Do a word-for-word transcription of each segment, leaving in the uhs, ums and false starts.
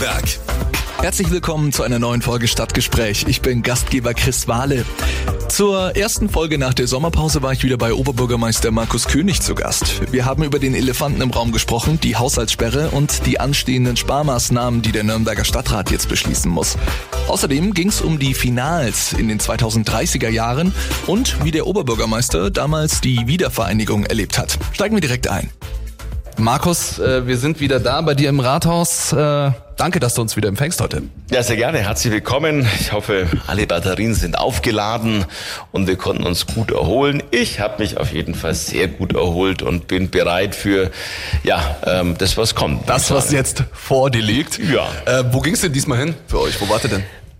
Nürnberg. Herzlich willkommen zu einer neuen Folge Stadtgespräch. Ich bin Gastgeber Chris Wahle. Zur ersten Folge nach der Sommerpause war ich wieder bei Oberbürgermeister Markus König zu Gast. Wir haben über den Elefanten im Raum gesprochen, die Haushaltssperre und die anstehenden Sparmaßnahmen, die der Nürnberger Stadtrat jetzt beschließen muss. Außerdem ging es um die Finals in den zweitausenddreißiger Jahren und wie der Oberbürgermeister damals die Wiedervereinigung erlebt hat. Steigen wir direkt ein. Markus, äh, wir sind wieder da bei dir im Rathaus. Äh, danke, dass du uns wieder empfängst heute. Ja, sehr gerne. Herzlich willkommen. Ich hoffe, alle Batterien sind aufgeladen und wir konnten uns gut erholen. Ich habe mich auf jeden Fall sehr gut erholt und bin bereit für ja ähm, das, was kommt. Das, was jetzt vor dir liegt. Ja. Äh, wo ging's denn diesmal hin für euch? Wo wart ihr denn?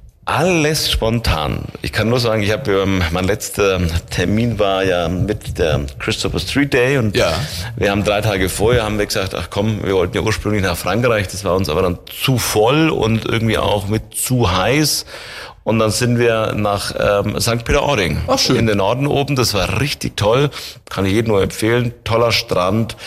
Alles spontan. Ich kann nur sagen, ich habe ähm, mein letzter Termin war ja mit der Christopher Street Day und ja. wir haben drei Tage vorher haben wir gesagt, ach komm, wir wollten ja ursprünglich nach Frankreich, das war uns aber dann zu voll und irgendwie auch mit zu heiß. Und dann sind wir nach ähm, Sankt Peter-Ording. Ach, schön. In den Norden oben. Das war richtig toll. Kann ich jedem nur empfehlen. Toller Strand,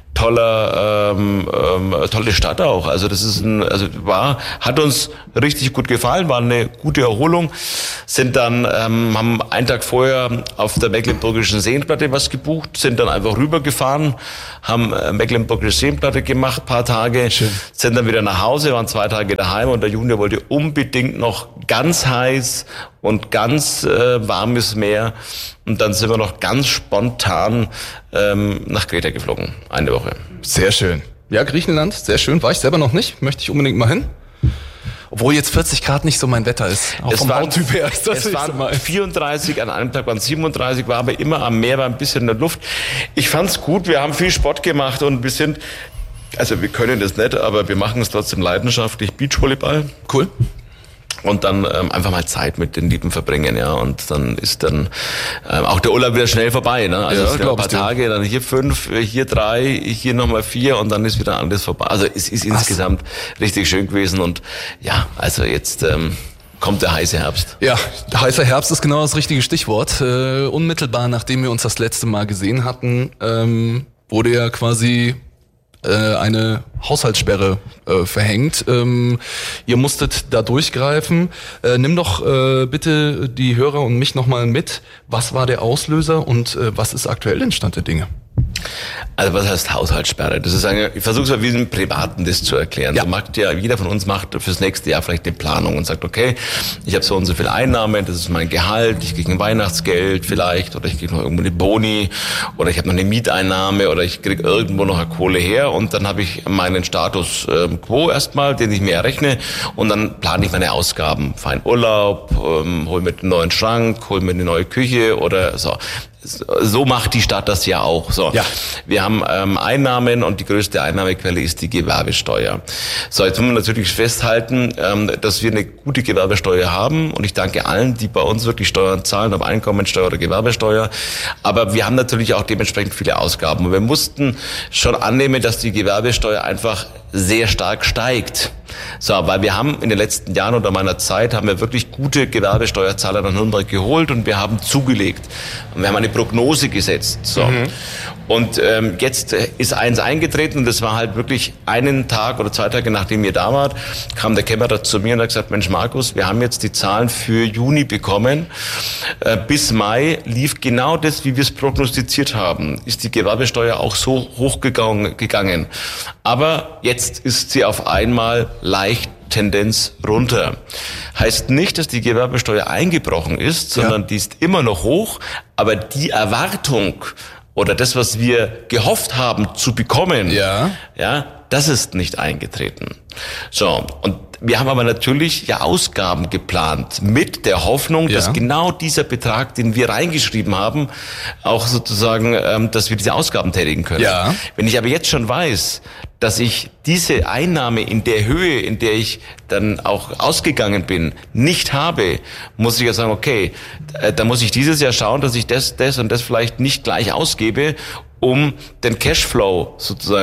toller, ähm, ähm, tolle Stadt auch. Also das ist ein, also war, hat uns richtig gut gefallen. War eine gute Erholung. Sind dann, ähm, haben einen Tag vorher auf der Mecklenburgischen Seenplatte was gebucht. Sind dann einfach rübergefahren, haben äh, Mecklenburgische Seenplatte gemacht, paar Tage. Schön. Sind dann wieder nach Hause, waren zwei Tage daheim und der Junior wollte unbedingt noch ganz heiß und ganz äh, warmes Meer. Und dann sind wir noch ganz spontan ähm, nach Kreta geflogen. Eine Woche. Sehr schön. Ja, Griechenland, sehr schön. War ich selber noch nicht. Möchte ich unbedingt mal hin. Obwohl jetzt vierzig Grad nicht so mein Wetter ist. Auch es vom waren, Bautyp her ist das es nicht waren so mein. vierunddreißig, an einem Tag waren siebenunddreißig, war aber immer am Meer, war ein bisschen in der Luft. Ich fand's gut, wir haben viel Sport gemacht und wir sind, also wir können das nicht, aber wir machen es trotzdem leidenschaftlich, Beachvolleyball. Cool. Und dann ähm, einfach mal Zeit mit den Lieben verbringen, ja. Und dann ist dann ähm, auch der Urlaub wieder schnell vorbei, ne? Also ja, es sind ein paar Tage, dann hier fünf, hier drei, hier nochmal vier und dann ist wieder alles vorbei. Also es ist Was? insgesamt richtig schön gewesen und ja, also jetzt ähm, kommt der heiße Herbst. Ja, heißer Herbst ist genau das richtige Stichwort. Äh, unmittelbar nachdem wir uns das letzte Mal gesehen hatten, ähm, wurde ja quasi eine Haushaltssperre äh, verhängt. Ähm, ihr musstet da durchgreifen. Äh, nimm doch äh, bitte die Hörer und mich nochmal mit. Was war der Auslöser und äh, was ist aktuell der Stand der Dinge? Also was heißt Haushaltssperre? Das ist eine, ich versuche es mal wie im Privaten das zu erklären. Ja. So macht ja, jeder von uns macht fürs nächste Jahr vielleicht eine Planung und sagt, okay, ich habe so und so viel Einnahmen, das ist mein Gehalt, ich kriege ein Weihnachtsgeld vielleicht oder ich kriege noch irgendwo eine Boni oder ich habe noch eine Mieteinnahme oder ich kriege irgendwo noch eine Kohle her und dann habe ich meinen Status ähm, quo erstmal, den ich mir errechne und dann plane ich meine Ausgaben. Fahre in Urlaub, ähm, hol mir einen neuen Schrank, hol mir eine neue Küche oder so. So macht die Stadt das ja auch. So, ja. Wir haben ähm, Einnahmen und die größte Einnahmequelle ist die Gewerbesteuer. So, jetzt müssen wir natürlich festhalten, ähm, dass wir eine gute Gewerbesteuer haben und ich danke allen, die bei uns wirklich Steuern zahlen, ob Einkommensteuer oder Gewerbesteuer. Aber wir haben natürlich auch dementsprechend viele Ausgaben und wir mussten schon annehmen, dass die Gewerbesteuer einfach sehr stark steigt. So, weil wir haben in den letzten Jahren unter meiner Zeit haben wir wirklich gute Gewerbesteuerzahler nach Nürnberg geholt und wir haben zugelegt. Und wir haben eine Prognose gesetzt. So. Mhm. Und ähm, jetzt ist eins eingetreten und das war halt wirklich einen Tag oder zwei Tage nachdem ihr da wart, kam der Kämmerer zu mir und hat gesagt, Mensch Markus, wir haben jetzt die Zahlen für Juni bekommen. Äh, bis Mai lief genau das, wie wir es prognostiziert haben. Ist die Gewerbesteuer auch so hochgegangen gegangen. Aber jetzt ist sie auf einmal leicht Tendenz runter. Heißt nicht, dass die Gewerbesteuer eingebrochen ist, sondern ja. die ist immer noch hoch, aber die Erwartung oder das, was wir gehofft haben zu bekommen, ja, ja, das ist nicht eingetreten. So, und wir haben aber natürlich ja Ausgaben geplant mit der Hoffnung, ja. dass genau dieser Betrag, den wir reingeschrieben haben, auch sozusagen, ähm, dass wir diese Ausgaben tätigen können. Ja. Wenn ich aber jetzt schon weiß, dass ich diese Einnahme in der Höhe, in der ich dann auch ausgegangen bin, nicht habe, muss ich ja sagen, okay, da muss ich dieses Jahr schauen, dass ich das, das und das vielleicht nicht gleich ausgebe, um den Cashflow sozusagen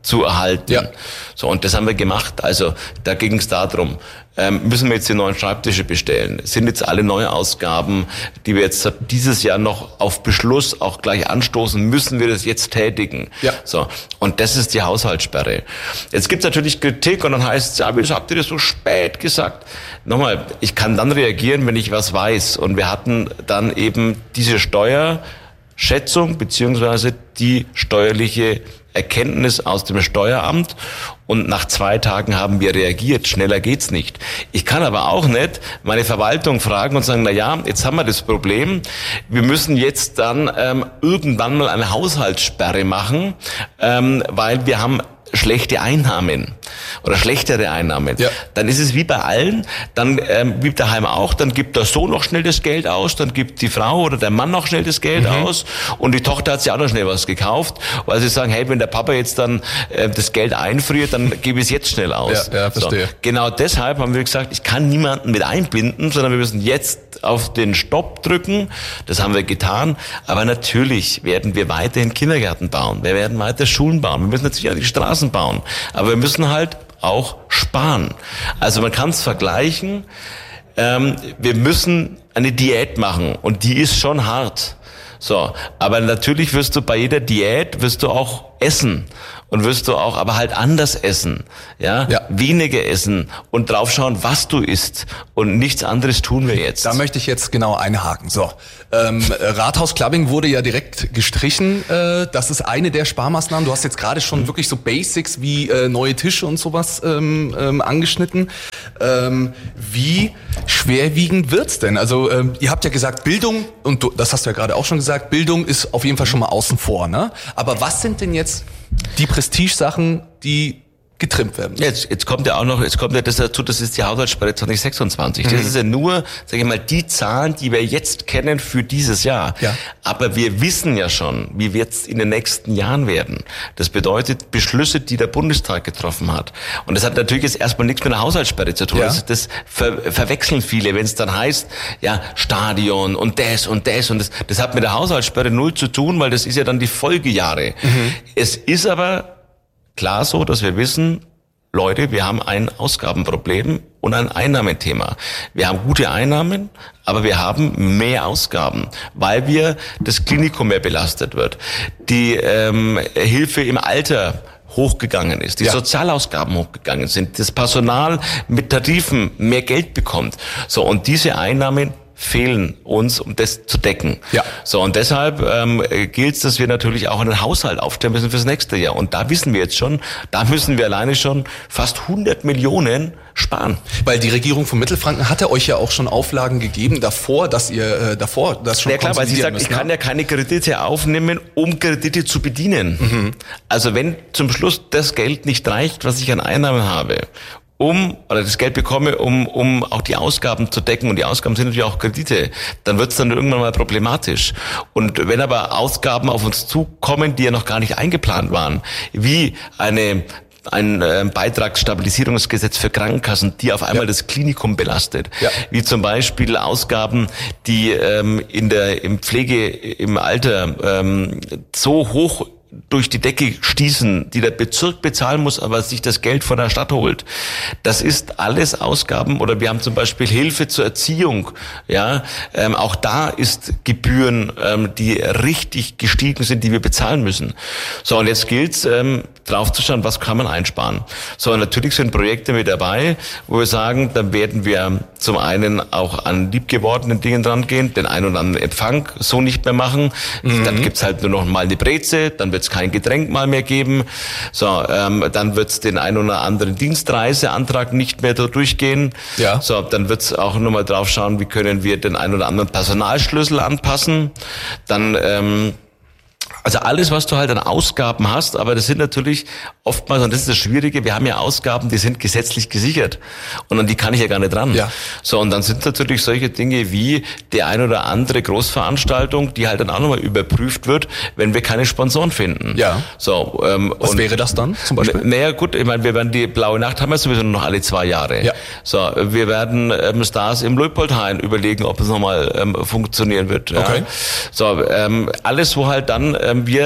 zu erhalten. Ja. So, und das haben wir gemacht. Also da ging es darum, ähm, müssen wir jetzt die neuen Schreibtische bestellen? Sind jetzt alle Neuausgaben, die wir jetzt dieses Jahr noch auf Beschluss auch gleich anstoßen, müssen wir das jetzt tätigen? Ja. So, und das ist die Haushaltssperre. Jetzt gibt es natürlich Kritik und dann heißt es, ja, wieso habt ihr das so spät gesagt? Nochmal, ich kann dann reagieren, wenn ich was weiß. Und wir hatten dann eben diese Steuerschätzung beziehungsweise die steuerliche Erkenntnis aus dem Steueramt und nach zwei Tagen haben wir reagiert. Schneller geht's nicht. Ich kann aber auch nicht meine Verwaltung fragen und sagen, na ja, jetzt haben wir das Problem. Wir müssen jetzt dann ähm, irgendwann mal eine Haushaltssperre machen, ähm, weil wir haben schlechte Einnahmen oder schlechtere Einnahmen. Ja. Dann ist es wie bei allen, dann ähm, wie daheim auch, dann gibt der Sohn noch schnell das Geld aus, dann gibt die Frau oder der Mann noch schnell das Geld mhm. aus und die Tochter hat sich auch noch schnell was gekauft, weil sie sagen, hey, wenn der Papa jetzt dann äh, das Geld einfriert, dann gebe ich es jetzt schnell aus. Ja, ja, verstehe. So. Genau deshalb haben wir gesagt, ich kann niemanden mit einbinden, sondern wir müssen jetzt auf den Stopp drücken. Das haben wir getan, aber natürlich werden wir weiterhin Kindergärten bauen, wir werden weiter Schulen bauen, wir müssen natürlich auch die Straßen bauen. Aber wir müssen halt auch sparen. Also man kann es vergleichen. Ähm, wir müssen eine Diät machen und die ist schon hart. So, aber natürlich wirst du bei jeder Diät wirst du auch essen und wirst du auch aber halt anders essen, ja, ja. weniger essen und draufschauen, was du isst und nichts anderes tun wir jetzt. Da möchte ich jetzt genau einhaken. So, ähm, Rathaus-Clubbing wurde ja direkt gestrichen. Äh, das ist eine der Sparmaßnahmen. Du hast jetzt gerade schon mhm. wirklich so Basics wie äh, neue Tische und sowas ähm, ähm, angeschnitten. Ähm, wie schwerwiegend wird's denn? Also ähm, ihr habt ja gesagt, Bildung, und du, das hast du ja gerade auch schon gesagt, Bildung ist auf jeden Fall schon mal außen vor, ne? Aber was sind denn jetzt die Prestigesachen, die getrimmt werden? Jetzt, jetzt kommt ja auch noch, jetzt kommt ja das dazu, das ist die Haushaltssperre zwanzig sechsundzwanzig. Mhm. Das ist ja nur, sage ich mal, die Zahlen, die wir jetzt kennen für dieses Jahr. Ja. Aber wir wissen ja schon, wie wir jetzt in den nächsten Jahren werden. Das bedeutet Beschlüsse, die der Bundestag getroffen hat. Und das hat natürlich jetzt erstmal nichts mit der Haushaltssperre zu tun. Ja. Das, das ver, verwechseln viele, wenn es dann heißt, ja, Stadion und das und das und das. Das hat mit der Haushaltssperre null zu tun, weil das ist ja dann die Folgejahre. Mhm. Es ist aber klar so, dass wir wissen, Leute, wir haben ein Ausgabenproblem und ein Einnahmenthema. Wir haben gute Einnahmen, aber wir haben mehr Ausgaben, weil wir das Klinikum mehr belastet wird. Die ähm, Hilfe im Alter hochgegangen ist, die ja. Sozialausgaben hochgegangen sind, das Personal mit Tarifen mehr Geld bekommt. So, und diese Einnahmen fehlen uns, um das zu decken. Ja. So, und deshalb ähm, gilt es, dass wir natürlich auch einen Haushalt aufstellen müssen fürs nächste Jahr. Und da wissen wir jetzt schon, da müssen wir alleine schon fast hundert Millionen sparen. Weil die Regierung von Mittelfranken hatte euch ja auch schon Auflagen gegeben davor, dass ihr äh, davor das schon ja, klar, weil sie sagt, müsst, ich ne? kann ja keine Kredite aufnehmen, um Kredite zu bedienen. Mhm. Also wenn zum Schluss das Geld nicht reicht, was ich an Einnahmen habe, um, oder das Geld bekomme, um, um auch die Ausgaben zu decken, und die Ausgaben sind natürlich auch Kredite, dann wird es dann irgendwann mal problematisch. Und wenn aber Ausgaben auf uns zukommen, die ja noch gar nicht eingeplant waren, wie eine ein äh, Beitragsstabilisierungsgesetz für Krankenkassen, die auf einmal ja. das Klinikum belastet, ja. wie zum Beispiel Ausgaben, die ähm, in der im Pflege im Alter ähm, so hoch durch die Decke stießen, die der Bezirk bezahlen muss, aber sich das Geld von der Stadt holt. Das ist alles Ausgaben. Oder wir haben zum Beispiel Hilfe zur Erziehung. Ja, ähm, auch da ist Gebühren, ähm, die richtig gestiegen sind, die wir bezahlen müssen. So, und jetzt gilt's, ähm, drauf zu schauen, was kann man einsparen. So, und natürlich sind Projekte mit dabei, wo wir sagen, dann werden wir zum einen auch an liebgewordenen Dingen dran gehen, den einen oder anderen Empfang so nicht mehr machen. Mhm. Dann gibt's halt nur noch mal eine Breze, dann wird es kein Getränk mal mehr geben. So, ähm, dann wird es den einen oder anderen Dienstreiseantrag nicht mehr da durchgehen. Ja. So, dann wird es auch nochmal drauf schauen, wie können wir den einen oder anderen Personalschlüssel anpassen. Dann ähm, also alles, was du halt an Ausgaben hast, aber das sind natürlich oftmals, und das ist das Schwierige, wir haben ja Ausgaben, die sind gesetzlich gesichert und an die kann ich ja gar nicht ran. Ja. So, und dann sind natürlich solche Dinge wie die ein oder andere Großveranstaltung, die halt dann auch nochmal überprüft wird, wenn wir keine Sponsoren finden. Ja. So, ähm, was und, wäre das dann zum Beispiel? Naja gut, ich meine, wir werden die Blaue Nacht haben wir sowieso nur noch alle zwei Jahre. Ja. So, wir werden ähm, Stars im Leopoldhain überlegen, ob es nochmal ähm, funktionieren wird. Ja. Okay. So, ähm, alles, wo halt dann ähm, wir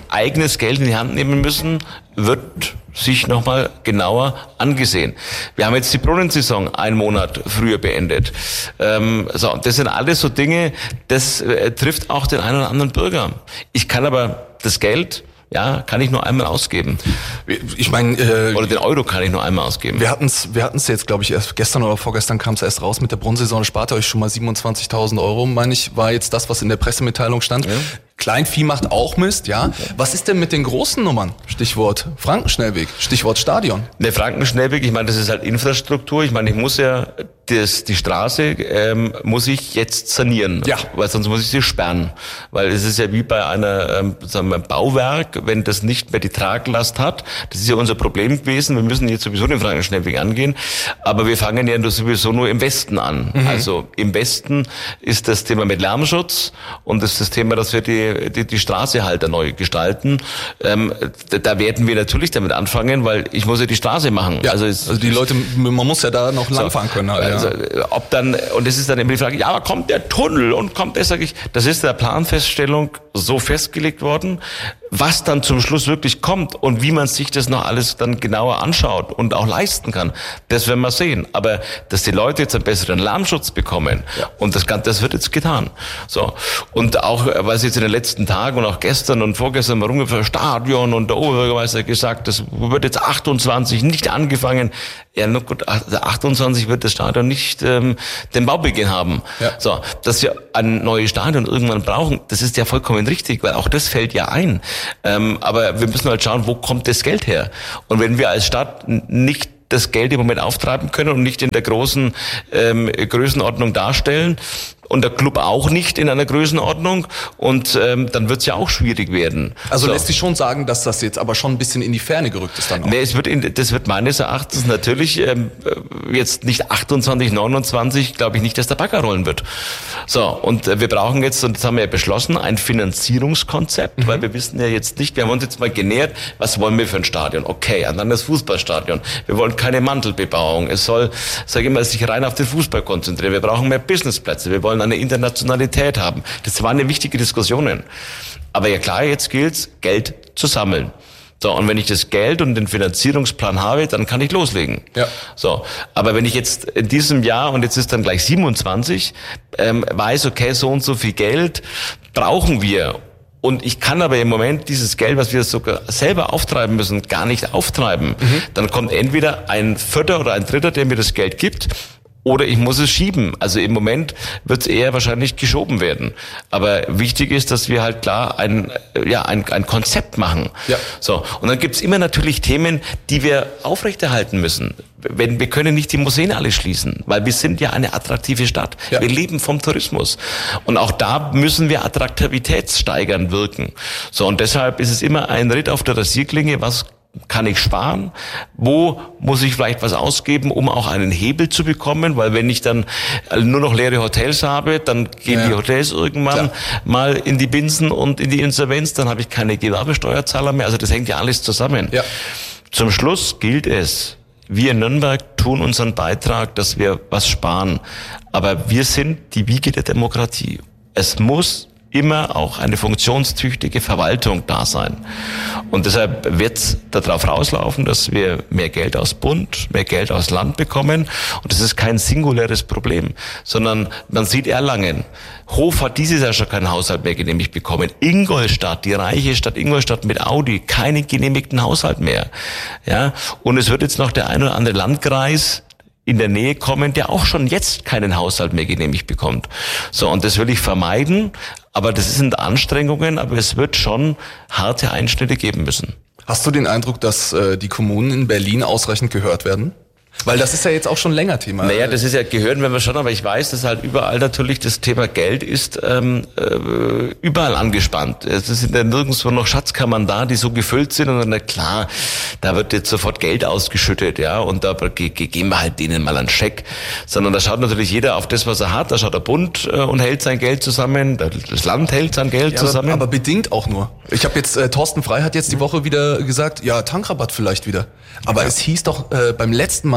eigenes Geld in die Hand nehmen müssen, wird sich nochmal genauer angesehen. Wir haben jetzt die Brunnensaison einen Monat früher beendet. Ähm, so, das sind alles so Dinge, das äh, trifft auch den einen oder anderen Bürger. Ich kann aber das Geld, ja, kann ich nur einmal ausgeben. Ich meine, äh, oder den Euro kann ich nur einmal ausgeben. Wir hatten's, wir hatten's jetzt, glaube ich, erst gestern oder vorgestern kam es erst raus mit der Brunnensaison. Spart ihr euch schon mal siebenundzwanzigtausend Euro, meine ich, war jetzt das, was in der Pressemitteilung stand. Ja. Kleinvieh macht auch Mist, ja. Was ist denn mit den großen Nummern? Stichwort Frankenschnellweg, Stichwort Stadion. Der Frankenschnellweg, ich meine, das ist halt Infrastruktur. Ich meine, ich muss ja das, die Straße ähm, muss ich jetzt sanieren, ja, weil sonst muss ich sie sperren, weil es ist ja wie bei einer ähm, sagen wir, Bauwerk, wenn das nicht mehr die Traglast hat. Das ist ja unser Problem gewesen. Wir müssen jetzt sowieso den Frankenschnellweg angehen, aber wir fangen ja sowieso nur im Westen an. Mhm. Also im Westen ist das Thema mit Lärmschutz und das ist das Thema, dass wir die Die, die Straße halt neu gestalten. Ähm, da, da werden wir natürlich damit anfangen, weil ich muss ja die Straße machen. Ja, also, es, also die Leute, man muss ja da noch so, langfahren können. Halt, also, ja. Ob dann, und es ist dann immer die Frage, ja, aber kommt der Tunnel und kommt das, sage ich, das ist der Planfeststellung so festgelegt worden. Was dann zum Schluss wirklich kommt und wie man sich das noch alles dann genauer anschaut und auch leisten kann, das werden wir sehen. Aber dass die Leute jetzt einen besseren Lärmschutz bekommen, ja, und das, das wird jetzt getan. So. Und auch, was jetzt in den letzten Tagen und auch gestern und vorgestern mal rumgefahren, Stadion und der Oberbürgermeister gesagt, das wird jetzt achtundzwanzig nicht angefangen. Ja, nur gut, achtundzwanzig wird das Stadion nicht ähm, den Baubeginn haben. Ja. So, dass wir ein neues Stadion irgendwann brauchen, das ist ja vollkommen richtig, weil auch das fällt ja ein. Ähm, aber wir müssen halt schauen, wo kommt das Geld her? Und wenn wir als Stadt nicht das Geld im Moment auftreiben können und nicht in der großen ähm, Größenordnung darstellen, und der Club auch nicht in einer Größenordnung, und ähm, dann wird es ja auch schwierig werden. Also so. Lässt sich schon sagen, dass das jetzt aber schon ein bisschen in die Ferne gerückt ist dann auch? Nee, es wird in, das wird meines Erachtens natürlich ähm, jetzt nicht achtundzwanzig, neunundzwanzig, glaube ich nicht, dass der Bagger rollen wird. So, und äh, wir brauchen jetzt, und das haben wir ja beschlossen, ein Finanzierungskonzept, mhm, weil wir wissen ja jetzt nicht, wir haben uns jetzt mal genähert, was wollen wir für ein Stadion? Okay, und dann das Fußballstadion. Wir wollen keine Mantelbebauung. Es soll, sage ich mal, sich rein auf den Fußball konzentrieren. Wir brauchen mehr Businessplätze. Wir wollen eine Internationalität haben. Das waren ja wichtige Diskussionen. Aber ja klar, jetzt gilt's, Geld zu sammeln. So, und wenn ich das Geld und den Finanzierungsplan habe, dann kann ich loslegen. Ja. So, aber wenn ich jetzt in diesem Jahr, und jetzt ist dann gleich siebenundzwanzig, ähm, weiß, okay, so und so viel Geld brauchen wir, und ich kann aber im Moment dieses Geld, was wir sogar selber auftreiben müssen, gar nicht auftreiben, mhm, dann kommt entweder ein Vierter oder ein Dritter, der mir das Geld gibt, oder ich muss es schieben. Also im Moment wird es eher wahrscheinlich geschoben werden. Aber wichtig ist, dass wir halt klar ein, ja, ein, ein Konzept machen. Ja. So. Und dann gibt's immer natürlich Themen, die wir aufrechterhalten müssen. Wenn, wir können nicht die Museen alle schließen, weil wir sind ja eine attraktive Stadt. Ja. Wir leben vom Tourismus. Und auch da müssen wir attraktivitätssteigernd wirken. So. Und deshalb ist es immer ein Ritt auf der Rasierklinge, was kann ich sparen? Wo muss ich vielleicht was ausgeben, um auch einen Hebel zu bekommen? Weil wenn ich dann nur noch leere Hotels habe, dann gehen ja die Hotels irgendwann Klar. mal in die Binsen und in die Insolvenz, dann habe ich keine Gewerbesteuerzahler mehr. Also das hängt ja alles zusammen. Ja. Zum Schluss gilt es, wir in Nürnberg tun unseren Beitrag, dass wir was sparen. Aber wir sind die Wiege der Demokratie. Es muss immer auch eine funktionstüchtige Verwaltung da sein. Und deshalb wird es darauf rauslaufen, dass wir mehr Geld aus Bund, mehr Geld aus Land bekommen. Und das ist kein singuläres Problem, sondern man sieht Erlangen. Hof hat dieses Jahr schon keinen Haushalt mehr genehmigt bekommen. Ingolstadt, die reiche Stadt Ingolstadt mit Audi, keinen genehmigten Haushalt mehr. Ja, und es wird jetzt noch der ein oder andere Landkreis in der Nähe kommen, der auch schon jetzt keinen Haushalt mehr genehmigt bekommt. So, und das will ich vermeiden, aber das sind Anstrengungen, aber es wird schon harte Einschnitte geben müssen. Hast du den Eindruck, dass äh, die Kommunen in Berlin ausreichend gehört werden? Weil das ist ja jetzt auch schon länger Thema. Naja, das ist ja, gehören wir schon, aber ich weiß, dass halt überall natürlich das Thema Geld ist ähm, äh, überall angespannt. Es sind ja nirgendwo noch Schatzkammern da, die so gefüllt sind, und dann, na klar, da wird jetzt sofort Geld ausgeschüttet, ja, und da ge- ge- geben wir halt denen mal einen Scheck. Sondern da schaut natürlich jeder auf das, was er hat, da schaut der Bund äh, und hält sein Geld zusammen, das Land hält sein Geld ja, zusammen. Aber, aber bedingt auch nur. Ich habe jetzt, äh, Thorsten Frey hat jetzt die Woche wieder gesagt, ja, Tankrabatt vielleicht wieder. Aber ja. es hieß doch äh, beim letzten Mal,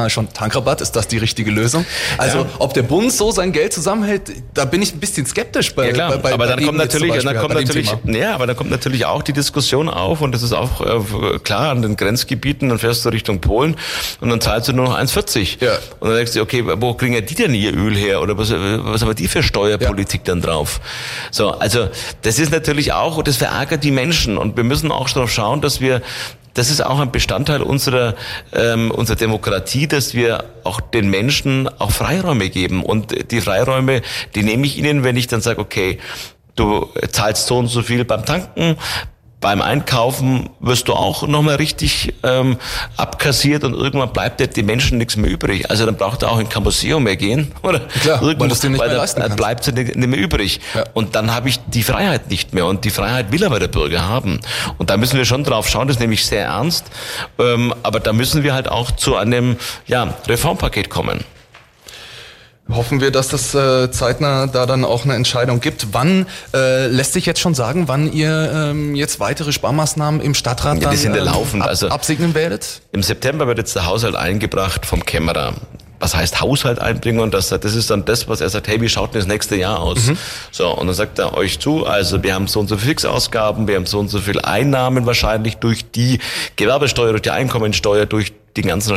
Mal schon Tankrabatt, ist das die richtige Lösung? Also ja. ob der Bund so sein Geld zusammenhält, da bin ich ein bisschen skeptisch bei, ja, klar. bei, bei aber bei dann kommt natürlich, dann halt, kommt natürlich, ja, aber dann kommt natürlich auch die Diskussion auf und das ist auch äh, klar an den Grenzgebieten, dann fährst du Richtung Polen und dann zahlst du nur noch eins vierzig. Ja. Und dann denkst du, okay, wo kriegen ja die denn ihr Öl her oder was, was haben die für Steuerpolitik ja. dann drauf? So, also das ist natürlich auch, das verärgert die Menschen und wir müssen auch darauf schauen, dass wir Das ist auch ein Bestandteil unserer ähm, unserer Demokratie, dass wir auch den Menschen auch Freiräume geben. Und die Freiräume, die nehme ich ihnen, wenn ich dann sage, okay, du zahlst so und so viel beim Tanken, beim Einkaufen wirst du auch nochmal richtig ähm, abkassiert und irgendwann bleibt ja den Menschen nichts mehr übrig. Also dann braucht er auch in kein Museum mehr gehen. Oder klar, weil du es dir nicht mehr leisten kannst. Dann bleibt es nicht mehr übrig. Ja. Und dann habe ich die Freiheit nicht mehr. Und die Freiheit will aber der Bürger haben. Und da müssen wir schon drauf schauen, das nehme ich sehr ernst. Ähm, aber da müssen wir halt auch zu einem ja, Reformpaket kommen. Hoffen wir, dass das äh, zeitnah da dann auch eine Entscheidung gibt. Wann äh, lässt sich jetzt schon sagen, wann ihr ähm, jetzt weitere Sparmaßnahmen im Stadtrat ja, die sind dann, ja laufend. ab, also absegnen werdet? Im September wird jetzt der Haushalt eingebracht vom Kämmerer. Was heißt Haushalt einbringen? Und das, das ist dann das, was er sagt, hey, wie schaut denn das nächste Jahr aus? Mhm. So, und dann sagt er euch zu, also wir haben so und so viele Fixausgaben, wir haben so und so viele Einnahmen wahrscheinlich durch die Gewerbesteuer, durch die Einkommensteuer, durch die ganzen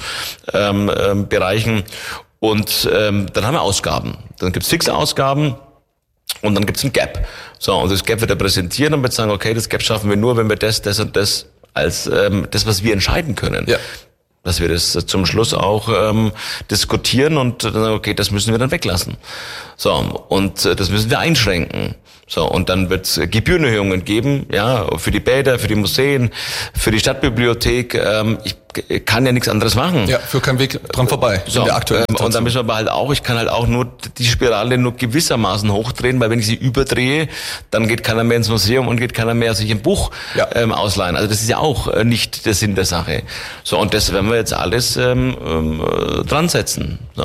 Steuerbereichen. Ähm, ähm, Und ähm, dann haben wir Ausgaben. Dann gibt's fixe Ausgaben und dann gibt's ein Gap. So, und das Gap wird er präsentieren und wird sagen, okay, das Gap schaffen wir nur, wenn wir das, das und das als ähm, das, was wir entscheiden können. Ja. Dass wir das zum Schluss auch ähm, diskutieren und dann sagen, okay, das müssen wir dann weglassen. So, und äh, das müssen wir einschränken. So, und dann wird es Gebührenerhöhungen geben, ja, für die Bäder, für die Museen, für die Stadtbibliothek. Ähm, ich kann ja nichts anderes machen. Ja, für keinen Weg dran vorbei. So, in der aktuellen Situation. Und dann müssen wir aber halt auch, ich kann halt auch nur die Spirale nur gewissermaßen hochdrehen, weil wenn ich sie überdrehe, dann geht keiner mehr ins Museum und geht keiner mehr sich ein Buch ja. ähm, ausleihen. Also das ist ja auch äh, nicht der Sinn der Sache. So, und das werden wir jetzt alles ähm, ähm, dran setzen. So.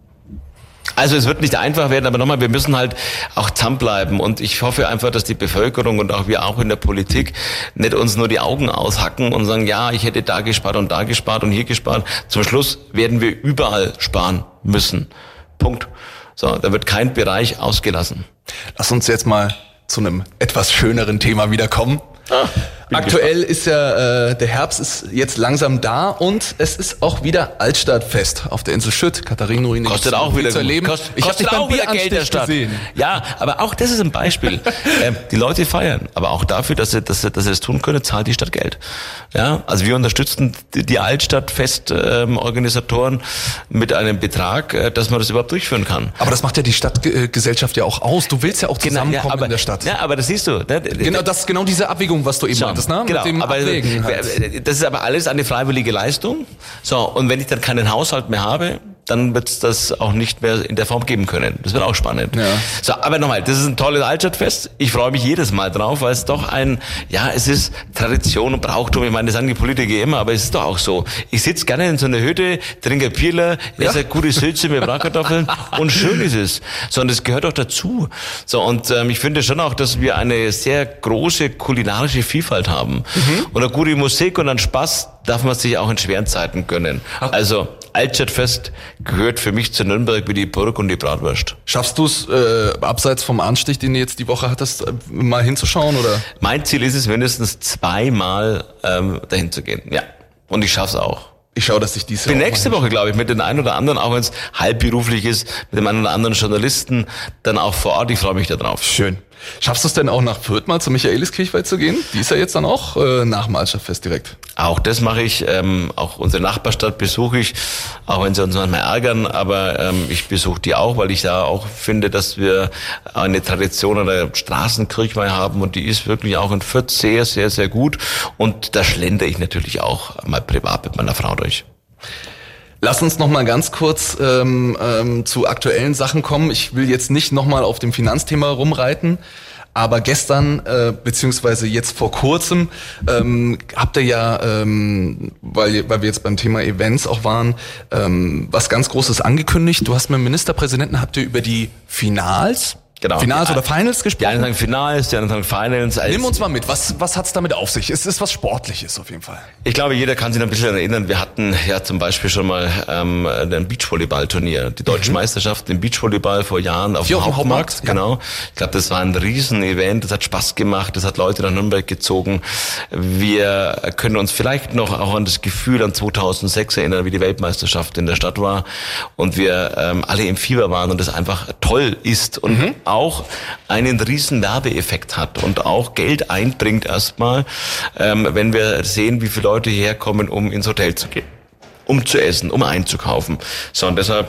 Also es wird nicht einfach werden, aber nochmal, wir müssen halt auch zusammenbleiben und ich hoffe einfach, dass die Bevölkerung und auch wir auch in der Politik nicht uns nur die Augen aushacken und sagen, ja, ich hätte da gespart und da gespart und hier gespart. Zum Schluss werden wir überall sparen müssen. Punkt. So, da wird kein Bereich ausgelassen. Lass uns jetzt mal zu einem etwas schöneren Thema wiederkommen. Ah, Aktuell gespannt. ist ja, äh, der Herbst ist jetzt langsam da und es ist auch wieder Altstadtfest auf der Insel Schütt. Katharinenruine kostet auch wieder zu erleben. Kost, ich kostet auch wieder Geld der Stadt. Gesehen. Ja, aber auch das ist ein Beispiel. ähm, die Leute feiern, aber auch dafür, dass sie, dass sie, dass sie das tun können, zahlt die Stadt Geld. Ja, also wir unterstützen die, die Altstadtfest-Organisatoren ähm, mit einem Betrag, äh, dass man das überhaupt durchführen kann. Aber das macht ja die Stadtgesellschaft ja auch aus. Du willst ja auch zusammenkommen genau, ja, aber, in der Stadt. Ja, aber das siehst du. Ne? Genau, das genau diese Abwägung, was du eben so, meintest, ne? Genau, mit dem aber Abwägen halt. Das ist aber alles eine freiwillige Leistung. So, und wenn ich dann keinen Haushalt mehr habe, dann wird es das auch nicht mehr in der Form geben können. Das wird auch spannend. Ja. So, aber nochmal, das ist ein tolles Altstadtfest. Ich freue mich jedes Mal drauf, weil es doch ein, ja, es ist Tradition und Brauchtum. Ich meine, das sagen die Politiker immer, aber es ist doch auch so. Ich sitze gerne in so einer Hütte, trinke Bierler, esse ja. gute Sülze mit Bratkartoffeln und schön ist es. So, und das gehört auch dazu. So, und ähm, ich finde schon auch, dass wir eine sehr große kulinarische Vielfalt haben. Mhm. Und eine gute Musik und einen Spaß darf man sich auch in schweren Zeiten gönnen. Ach. Also Altstadtfest gehört für mich zu Nürnberg wie die Burg und die Bratwurst. Schaffst du es, äh, abseits vom Anstich, den du jetzt die Woche hattest, mal hinzuschauen, oder? Mein Ziel ist es, mindestens zweimal ähm, dahin zu gehen. Ja, und ich schaff's auch. Ich schaue, dass ich diese Die nächste Woche, glaube ich, mit den einen oder anderen, auch wenn es halbberuflich ist, mit dem einen oder anderen Journalisten, dann auch vor Ort. Ich freue mich da drauf. Schön. Schaffst du es denn auch nach Fürth mal zur Michaeliskirchweih zu gehen? Die ist ja jetzt dann auch äh, nach dem Altstadtfest direkt. Auch das mache ich. Ähm, auch unsere Nachbarstadt besuche ich, auch wenn sie uns manchmal ärgern. Aber ähm, ich besuche die auch, weil ich da auch finde, dass wir eine Tradition einer Straßenkirchweih haben. Und die ist wirklich auch in Fürth sehr, sehr, sehr gut. Und da schlendere ich natürlich auch mal privat mit meiner Frau durch. Lass uns noch mal ganz kurz ähm, ähm, zu aktuellen Sachen kommen. Ich will jetzt nicht noch mal auf dem Finanzthema rumreiten, aber gestern äh, beziehungsweise jetzt vor kurzem ähm, habt ihr ja, ähm, weil, weil wir jetzt beim Thema Events auch waren, ähm, was ganz Großes angekündigt. Du hast mit dem Ministerpräsidenten, habt ihr über die Finals Genau. Finals oder Finals Die gesprochen? einen sagen Finals, die anderen sagen Finals. Also Nimm uns mal mit, was, was hat's damit auf sich? Es ist was Sportliches auf jeden Fall. ich glaube, jeder kann sich noch ein bisschen erinnern, wir hatten ja zum Beispiel schon mal ähm, ein Beachvolleyball-Turnier, die Deutsche mhm. Meisterschaft im Beachvolleyball vor Jahren auf Hier dem auf dem Hauptmarkt. Hauptmarkt, ja. Genau. Ich glaube, das war ein Riesen-Event, das hat Spaß gemacht, das hat Leute nach Nürnberg gezogen. Wir können uns vielleicht noch auch an das Gefühl an zweitausendsechs erinnern, wie die Weltmeisterschaft in der Stadt war und wir ähm, alle im Fieber waren und das einfach toll ist und mhm. auch einen riesen Werbeeffekt hat und auch Geld einbringt erstmal, ähm, wenn wir sehen, wie viele Leute hierher kommen, um ins Hotel zu gehen, um zu essen, um einzukaufen. So, und deshalb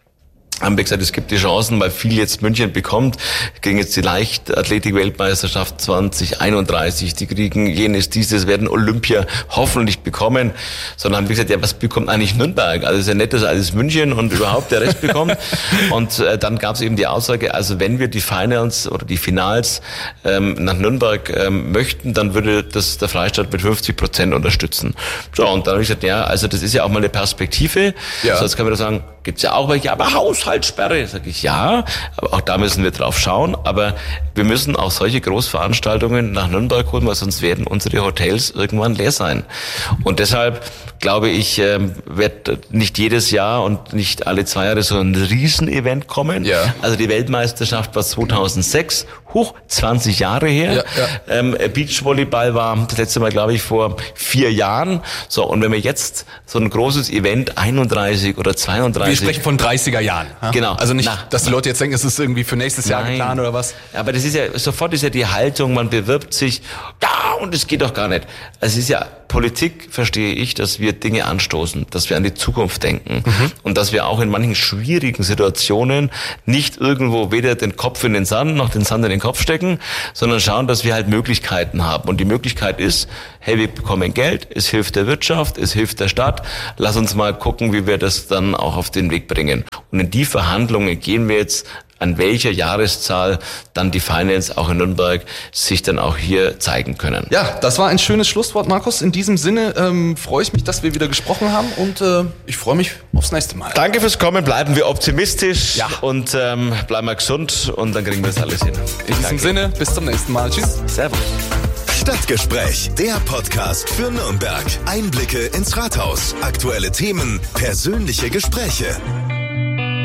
haben wir gesagt, es gibt die Chancen, weil viel jetzt München bekommt, kriegen jetzt die Leichtathletik-Weltmeisterschaft zwanzig einunddreißig, die kriegen jenes, dieses, werden Olympia hoffentlich bekommen, sondern haben wir gesagt, ja, was bekommt eigentlich Nürnberg? Also es ist ja nett, dass alles München und überhaupt der Rest bekommt. Und äh, dann gab es eben die Aussage, also wenn wir die Finals oder die Finals ähm, nach Nürnberg ähm, möchten, dann würde das der Freistaat mit fünfzig Prozent unterstützen. So, und dann habe ich gesagt, ja, also das ist ja auch mal eine Perspektive. Ja. So, jetzt kann man da sagen, gibt's ja auch welche, aber Haushaltssperre, sage ich, ja, aber auch da müssen wir drauf schauen, aber wir müssen auch solche Großveranstaltungen nach Nürnberg holen, weil sonst werden unsere Hotels irgendwann leer sein. Und deshalb glaube ich, ähm, wird nicht jedes Jahr und nicht alle zwei Jahre so ein Riesenevent kommen. Ja. Also die Weltmeisterschaft war zweitausendsechs, hoch zwanzig Jahre her. Ja, ja. Ähm, Beachvolleyball war das letzte Mal, glaube ich, vor vier Jahren. So, und wenn wir jetzt so ein großes Event einunddreißig oder zweiunddreißig... Wir sprechen von dreißiger Jahren. Ja? Genau. Also nicht, Na, dass die Leute jetzt denken, es ist irgendwie für nächstes Jahr Nein. geplant oder was. Aber das ist ja, sofort ist ja die Haltung, man bewirbt sich, ja, und es geht doch gar nicht. Es ist ja, Politik verstehe ich, dass wir Dinge anstoßen, dass wir an die Zukunft denken mhm. und dass wir auch in manchen schwierigen Situationen nicht irgendwo weder den Kopf in den Sand noch den Sand in den Kopf stecken, sondern schauen, dass wir halt Möglichkeiten haben. Und die Möglichkeit ist, hey, wir bekommen Geld, es hilft der Wirtschaft, es hilft der Stadt, lass uns mal gucken, wie wir das dann auch auf den Weg bringen. Und in die Verhandlungen gehen wir jetzt, an welcher Jahreszahl dann die Finals auch in Nürnberg sich dann auch hier zeigen können. Ja, das war ein schönes Schlusswort, Markus. In diesem Sinne ähm, freue ich mich, dass wir wieder gesprochen haben und äh, ich freue mich aufs nächste Mal. Danke fürs Kommen, bleiben wir optimistisch ja. und ähm, bleiben wir gesund und dann kriegen wir das alles hin. In diesem Danke. Sinne, bis zum nächsten Mal. Tschüss. Servus. Stadtgespräch, der Podcast für Nürnberg. Einblicke ins Rathaus, aktuelle Themen, persönliche Gespräche.